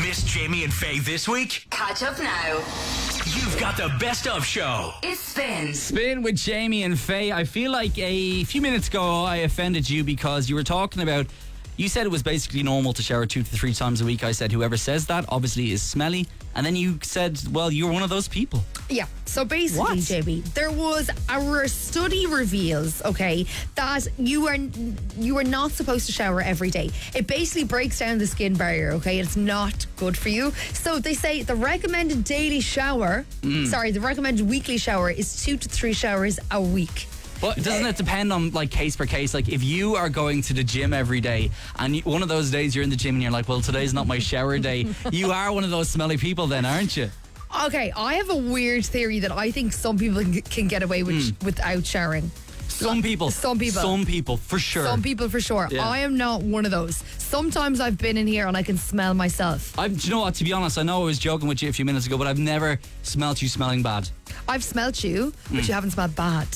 Miss Jamie and Faye this week? Catch up now. You've got the best of show. It's Spin. Spin with Jamie and Faye. I feel like a few minutes ago I offended you because you were talking about, you said it was basically normal to shower 2 to 3 times a week. I said whoever says that obviously is smelly. And then you said, well, you're one of those people. Yeah, so basically, What? JB, there was a study reveals, okay, that you are not supposed to shower every day. It basically breaks down the skin barrier, okay? It's not good for you. So they say the recommended daily shower, the recommended weekly shower is 2 to 3 showers a week. But doesn't it depend on like case per case? Like if you are going to the gym every day and one of those days you're in the gym and you're like, well, today's not my shower day. You are one of those smelly people then, aren't you? Okay, I have a weird theory that I think some people can get away with without showering. Some people. Some people. Some people, for sure. Some people for sure. Yeah. I am not one of those. Sometimes I've been in here and I can smell myself. Do you know what, to be honest, I know I was joking with you a few minutes ago, but I've never smelt you smelling bad. I've smelt you, but you haven't smelled bad.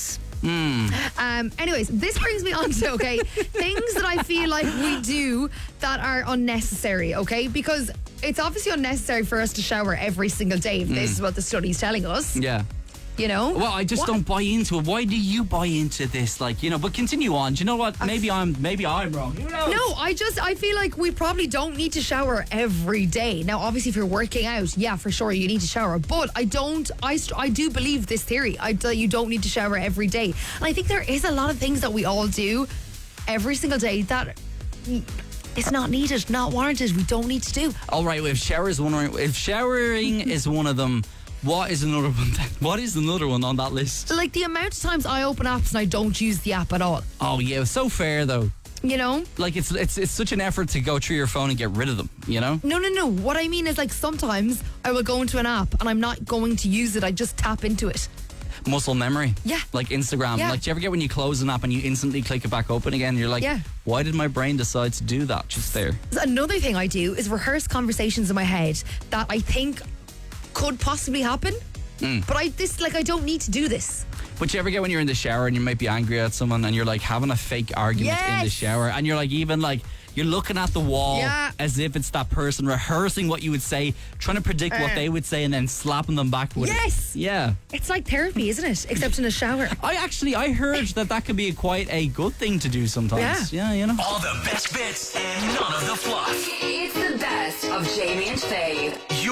Anyways, this brings me on to, okay, things that I feel like we do that are unnecessary, okay? Because it's obviously unnecessary for us to shower every single day if this is what the study's telling us. Yeah. You know? Well, I just don't buy into it. Why do you buy into this? Like, you know, but continue on. Do you know what? Maybe I'm wrong. Who knows? No, I feel like we probably don't need to shower every day. Now, obviously, if you're working out, yeah, for sure, you need to shower. But I do believe this theory. You don't need to shower every day. And I think there is a lot of things that we all do every single day that it's not needed, not warranted. We don't need to do. All right, well, if showering is one of them, what is another one then? What is another one on that list? Like the amount of times I open apps and I don't use the app at all. Oh yeah, it's so fair though. You know? Like it's such an effort to go through your phone and get rid of them, you know? No. What I mean is like sometimes I will go into an app and I'm not going to use it. I just tap into it. Muscle memory. Yeah. Like Instagram. Yeah. Like, do you ever get when you close an app and you instantly click it back open again? You're like, Yeah. why did my brain decide to do that just there? Another thing I do is rehearse conversations in my head that I think could possibly happen. But I don't need to do this. But you ever get when you're in the shower and you might be angry at someone and you're like having a fake argument in the Yes. shower and you're like even like you're looking at the wall Yeah. as if it's that person, rehearsing what you would say, trying to predict what they would say and then slapping them back with Yes. it. Yeah. It's like therapy, isn't it? Except in a shower. I heard that could be quite a good thing to do sometimes. Yeah, you know. All the best bits and none of the fluff. It's the best of Jamie and Faye.